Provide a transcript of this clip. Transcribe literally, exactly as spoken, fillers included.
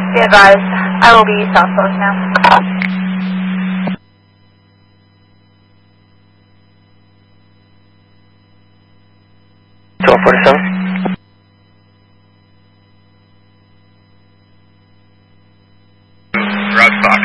Be advised, I will be South Coast now. twelve forty-seven. Route five.